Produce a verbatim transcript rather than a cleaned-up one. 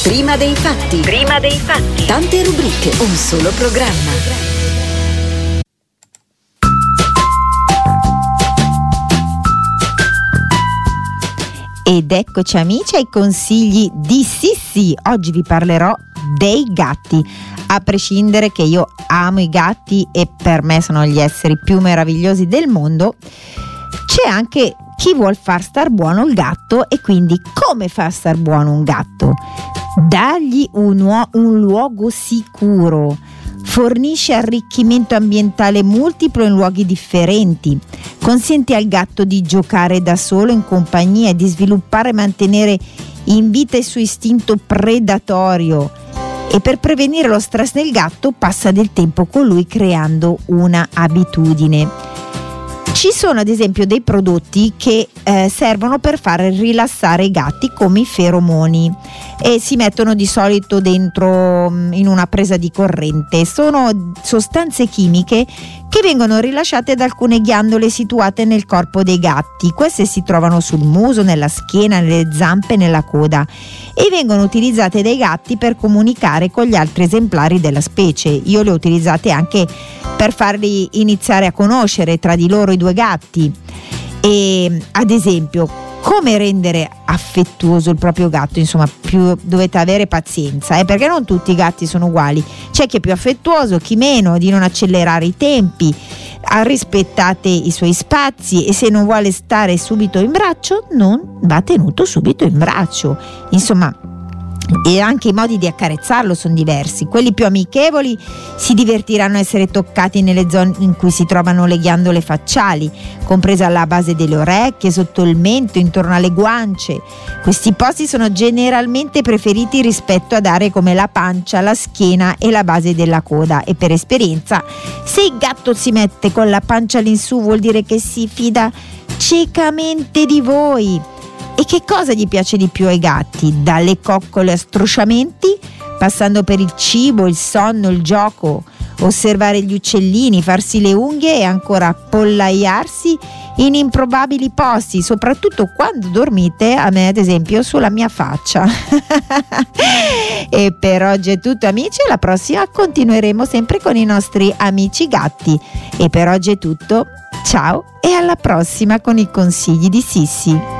Prima dei fatti. Prima dei fatti. Tante rubriche, un solo programma. Ed eccoci amici ai consigli di Sissi. Oggi vi parlerò dei gatti. A prescindere che io amo i gatti e per me sono gli esseri più meravigliosi del mondo, c'è anche chi vuol far star buono il gatto. E quindi come far star buono un gatto? Dagli un, uo- un luogo sicuro, fornisce arricchimento ambientale multiplo in luoghi differenti, consente al gatto di giocare da solo in compagnia e di sviluppare e mantenere in vita il suo istinto predatorio, e per prevenire lo stress nel gatto passa del tempo con lui creando una abitudine. Ci sono ad esempio dei prodotti che eh, servono per far rilassare i gatti, come i feromoni, e si mettono di solito dentro mh, in una presa di corrente. Sono sostanze chimiche che vengono rilasciate da alcune ghiandole situate nel corpo dei gatti. Queste si trovano sul muso, nella schiena, nelle zampe e nella coda, e vengono utilizzate dai gatti per comunicare con gli altri esemplari della specie. Io le ho utilizzate anche per farli iniziare a conoscere tra di loro i due gatti. E ad esempio, come rendere affettuoso il proprio gatto? Insomma, più dovete avere pazienza, eh, perché non tutti i gatti sono uguali. C'è chi è più affettuoso, chi meno, di non accelerare i tempi, rispettate i suoi spazi, e se non vuole stare subito in braccio non va tenuto subito in braccio. Insomma, e anche i modi di accarezzarlo sono diversi. Quelli più amichevoli si divertiranno a essere toccati nelle zone in cui si trovano le ghiandole facciali, compresa la base delle orecchie, sotto il mento, intorno alle guance. Questi posti sono generalmente preferiti rispetto ad aree come la pancia, la schiena e la base della coda, e per esperienza, se il gatto si mette con la pancia all'insù vuol dire che si fida ciecamente di voi. E che cosa gli piace di più ai gatti? Dalle coccole a strusciamenti, passando per il cibo, il sonno, il gioco, osservare gli uccellini, farsi le unghie e ancora pollaiarsi in improbabili posti, soprattutto quando dormite, a me ad esempio sulla mia faccia. E per oggi è tutto amici, alla prossima continueremo sempre con i nostri amici gatti. E per oggi è tutto, ciao e alla prossima con i consigli di Sissi.